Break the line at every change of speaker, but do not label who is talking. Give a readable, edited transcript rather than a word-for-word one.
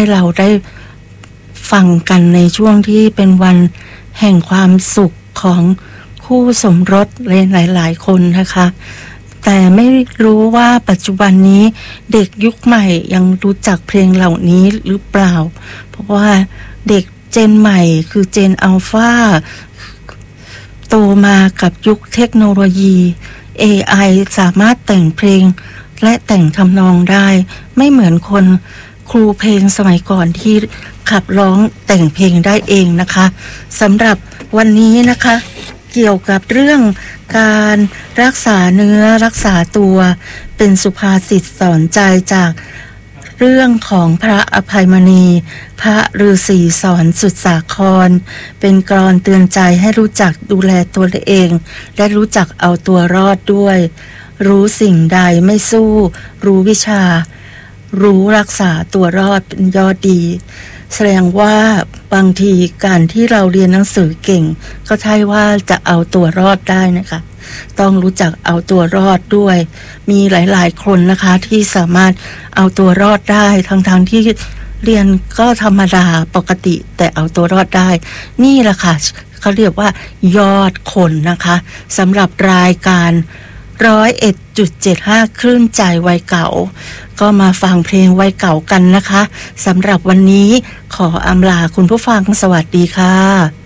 เราได้ฟังกันในช่วงที่เป็นวันแห่งความสุขของคู่สมรสหลายๆคนนะคะแต่ไม่รู้ว่าปัจจุบันนี้เด็กยุคใหม่ยังรู้จักเพลงเหล่านี้หรือเปล่าเพราะว่าเด็กเจนใหม่คือเจนอัลฟาโตมากับยุคเทคโนโลยี AI สามารถแต่งเพลงและแต่งทำนองได้ไม่เหมือนคนครูเพลงสมัยก่อนที่ขับร้องแต่งเพลงได้เองนะคะสำหรับวันนี้นะคะเกี่ยวกับเรื่องการรักษาเนื้อรักษาตัวเป็นสุภาษิตสอนใจจากเรื่องของพระอภัยมณีพระฤาษีสอนสุดสาครเป็นกลอนเตือนใจให้รู้จักดูแลตัวเองและรู้จักเอาตัวรอดด้วยรู้สิ่งใดไม่สู้รู้วิชารู้รักษาตัวรอดเป็นยอดดีแสดงว่าบางทีการที่เราเรียนหนังสือเก่งก็ใช่ว่าจะเอาตัวรอดได้นะคะต้องรู้จักเอาตัวรอดด้วยมีหลายๆคนนะคะที่สามารถเอาตัวรอดได้ทั้งที่เรียนก็ธรรมดาปกติแต่เอาตัวรอดได้นี่แหละค่ะเขาเรียกว่ายอดคนนะคะสำหรับรายการ101.75 คลื่นใจวัยเก่าก็มาฟังเพลงวัยเก่ากันนะคะสำหรับวันนี้ขออำลาคุณผู้ฟังสวัสดีค่ะ